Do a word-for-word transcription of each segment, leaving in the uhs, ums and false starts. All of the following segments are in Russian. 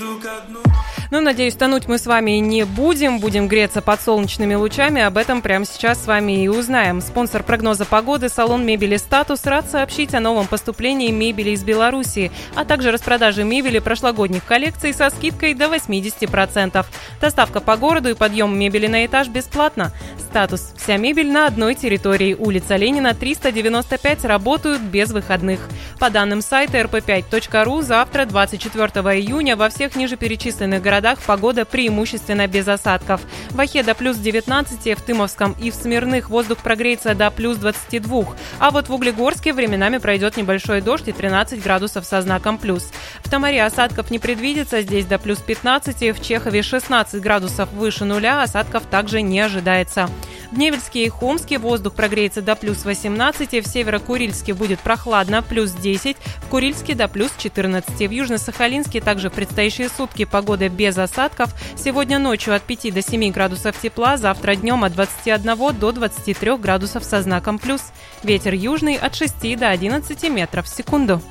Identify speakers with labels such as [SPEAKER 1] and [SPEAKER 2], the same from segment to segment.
[SPEAKER 1] иду ко дну.
[SPEAKER 2] Ну, надеюсь, тонуть мы с вами не будем. Будем греться под солнечными лучами. Об этом прямо сейчас с вами и узнаем. Спонсор прогноза погоды — салон мебели «Статус» рад сообщить о новом поступлении мебели из Беларуси, а также распродаже мебели прошлогодних коллекций со скидкой до восемьдесят процентов. Доставка по городу и подъем мебели на этаж бесплатно. «Статус» — вся мебель на одной территории. Улица Ленина, триста девяносто пять, работают без выходных. По данным сайта эр пэ пять точка ру, завтра, двадцать четвёртого июня, во всех нижеперечисленных городах погода преимущественно без осадков. В Охе до плюс девятнадцать, в Тымовском и в Смирных воздух прогреется до плюс двадцати двух, а вот в Углегорске временами пройдет небольшой дождь и тринадцать градусов со знаком плюс. В Тамаре осадков не предвидится, здесь до плюс пятнадцати, в Чехове шестнадцать градусов выше нуля, осадков также не ожидается. В Невельске и Хомске воздух прогреется до плюс восемнадцати, в Северо-Курильске будет прохладно, плюс десять, в Курильске до плюс четырнадцати. В Южно-Сахалинске также в предстоящие сутки погода без осадков. Сегодня ночью от пяти до семи градусов тепла, завтра днем от двадцати одного до двадцати трёх градусов со знаком плюс. Ветер южный от шести до одиннадцати метров в секунду.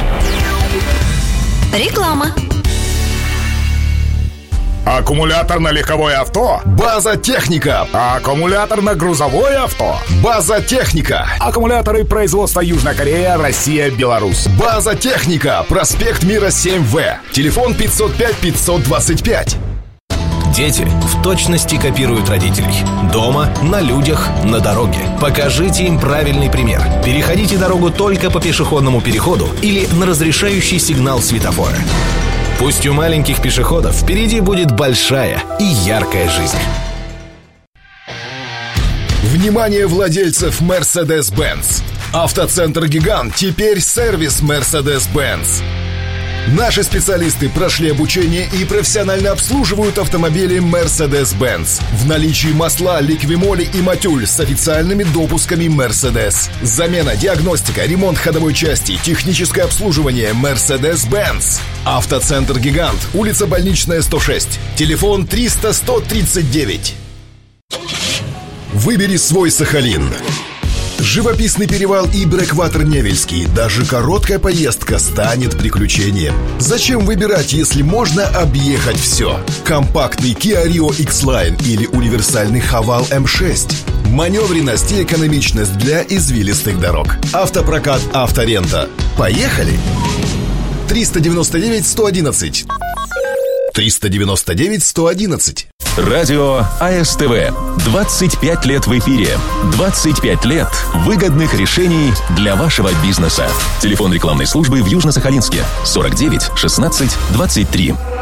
[SPEAKER 3] Реклама.
[SPEAKER 4] Аккумуляторно-легковое авто? База Техника. Аккумуляторно-грузовое авто? База Техника. Аккумуляторы производства Южная Корея, Россия, Беларусь. База Техника. Проспект Мира семь вэ. Телефон пятьсот пять пятьсот двадцать пять.
[SPEAKER 5] Дети в точности копируют родителей. Дома, на людях, на дороге. Покажите им правильный пример. Переходите дорогу только по пешеходному переходу или на разрешающий сигнал светофора. Пусть у маленьких пешеходов впереди будет большая и яркая жизнь.
[SPEAKER 4] Внимание владельцев Mercedes-Benz! Автоцентр «Гигант» теперь сервис Mercedes-Benz. Наши специалисты прошли обучение и профессионально обслуживают автомобили Mercedes-Benz. В наличии масла Ликвимоли и Матюль с официальными допусками Mercedes. Замена, диагностика, ремонт ходовой части, техническое обслуживание Mercedes-Benz. Автоцентр «Гигант», улица Больничная, сто шесть. Телефон триста сто тридцать девять. Выбери свой Сахалин. Живописный перевал и брекватер Невельский. Даже короткая поездка станет приключением. Зачем выбирать, если можно объехать все? Компактный Kia Rio X-Line или универсальный Haval эм шесть. Маневренность и экономичность для извилистых дорог. Автопрокат «Авторента». Поехали! триста девяносто девять сто одиннадцать. триста девяносто девять сто одиннадцать.
[SPEAKER 6] Радио а эс тэ вэ. двадцать пять лет в эфире. двадцать пять лет выгодных решений для вашего бизнеса. Телефон рекламной службы в Южно-Сахалинске сорок девять шестнадцать двадцать три.